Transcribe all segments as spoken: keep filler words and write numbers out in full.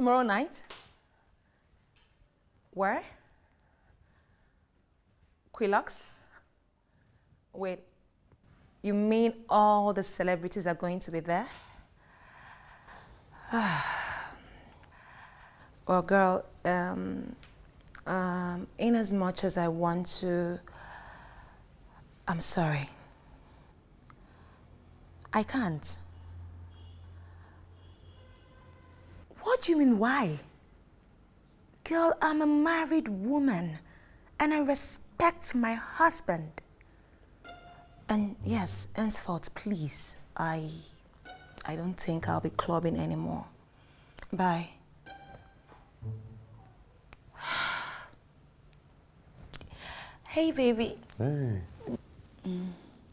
tomorrow night? Where? Quilux? Wait, you mean all the celebrities are going to be there? Well, girl, um, um, in as much as I want to, I'm sorry. I can't. What do you mean, why? Girl, I'm a married woman and I respect my husband. And yes, henceforth, please, I, I don't think I'll be clubbing anymore. Bye. Hey, baby. Hey. Mm.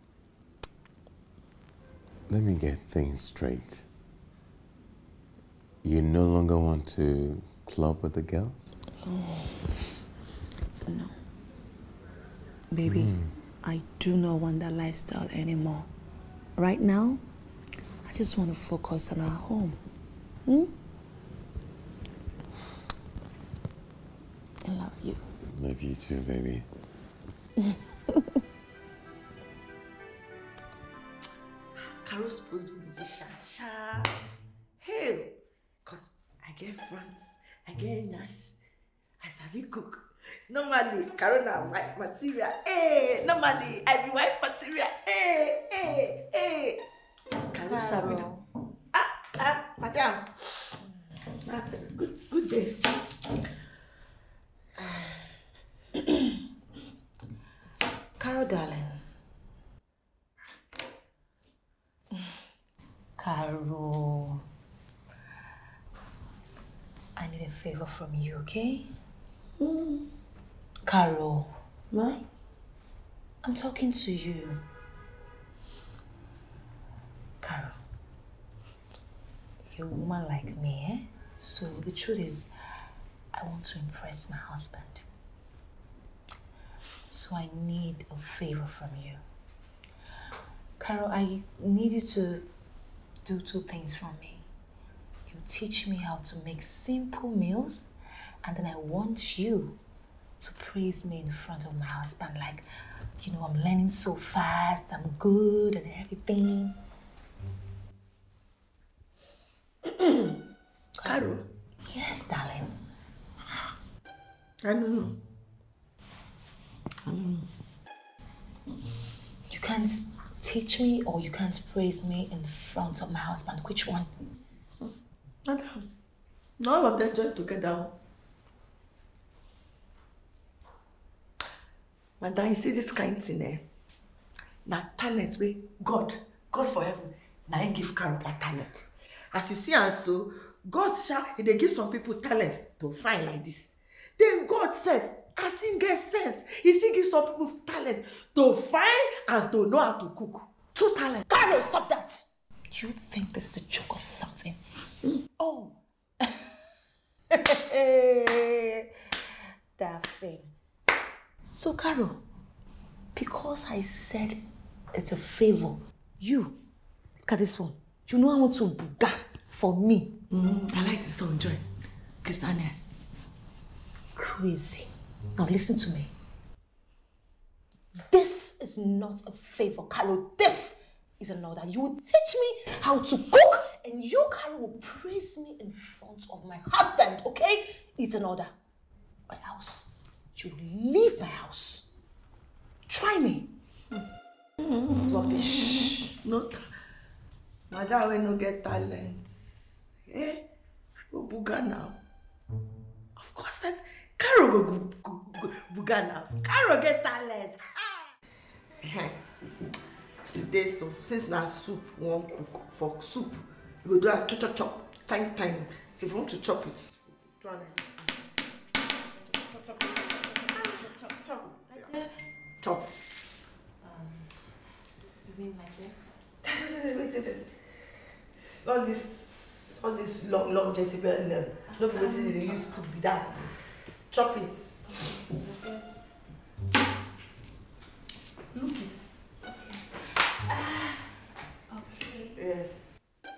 Let me get things straight. You no longer want to club with the girls? Oh. No. Baby, mm. I do not want that lifestyle anymore. Right now, I just want to focus on our home. Hmm? I love you. Love you too, baby. Carol's supposed to be musician. Sha. Hey, cause I get friends, I get Nash, I sabi cook. Normally, Carol na wife material. Hey, normally I be wife material. Hey, hey, hey. Carol sabi do. Ah, ah, madam. Ah, good, good day. Carol, darling. Carol. I need a favor from you, okay? Mm. Carol. What? I'm talking to you. Carol. You're a woman like me, eh? So the truth is, I want to impress my husband. So I need a favor from you. Carol, I need you to do two things for me. You teach me how to make simple meals, and then I want you to praise me in front of my husband. Like, you know, I'm learning so fast, I'm good and everything. Carol? Yes, darling. I don't know. I don't know. You can't teach me or you can't praise me in front of my husband. Which one? Madam, none of them join together. Madam, you see this kind of thing, eh? Now talent wey God, God for heaven, now He give Carol that talent. As you see, and so God shall He dey give some people talent to find like this. Then God said, as He get sense, He still give some people talent to find and to know how to cook. Two talent. Carol, stop that! You think this is a joke or something? Mm. Oh. That thing. So, Carol, because I said it's a favor, you, look at this one. You know I want to buga for me. Mm, I like this one, Joy. Christiania. Crazy. Now listen to me. This is not a favor, Carol. This is an order. You will teach me how to cook, and you, Carol, will praise me in front of my husband, okay? It's an order. Or else, you will leave my house. Try me. Mm. Rubbish. No, Madam, we no get talent. Eh? Go buga now. Of course, then Carol go, go, go, go buga now. Carol get talent. Ah. Today, so since now soup won't cook for soup, you go do a chop chop chop, tiny tiny. So if you want to chop it, try like chop chop chop chop chop chop. Like that. Chop. Um, you mean like this? wait, wait, wait. All this, all this long, long Jezebel, no, no, basically they use cook be that. Chop it.